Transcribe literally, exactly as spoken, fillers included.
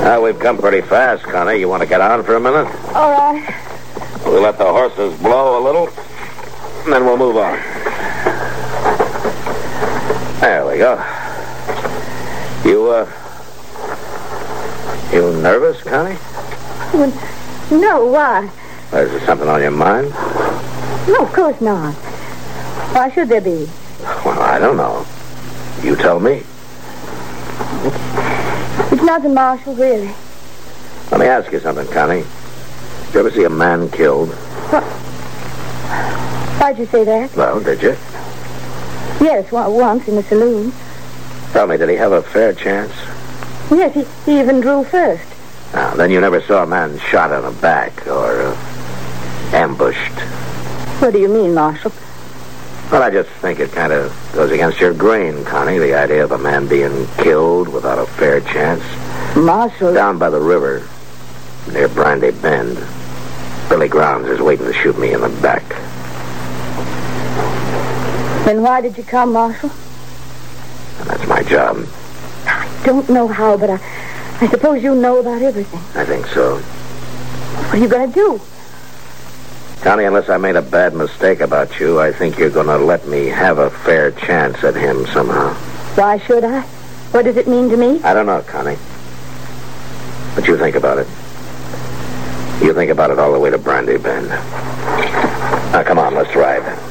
Now, we've come pretty fast, Connie. You want to get on for a minute? All right. We'll let the horses blow a little, and then we'll move on. There we go. You, uh... You nervous, Connie? Well, no, why? Is there something on your mind? No, of course not. Why should there be? Well, I don't know. You tell me. It's nothing, Marshal, really. Let me ask you something, Connie. Did you ever see a man killed? What? Why'd you say that? Well, did you? Yes, once in the saloon. Tell me, did he have a fair chance? Yes, he, he even drew first. Now, then you never saw a man shot in the back or uh, ambushed. What do you mean, Marshal? Well, I just think it kind of goes against your grain, Connie, the idea of a man being killed without a fair chance. Marshal... Down by the river, near Brandy Bend, Billy Grounds is waiting to shoot me in the back. Then why did you come, Marshal? And that's my job. I don't know how, but I, I suppose you know about everything. I think so. What are you going to do? Connie, unless I made a bad mistake about you, I think you're going to let me have a fair chance at him somehow. Why should I? What does it mean to me? I don't know, Connie. But you think about it. You think about it all the way to Brandy Bend. Now, come on, let's ride.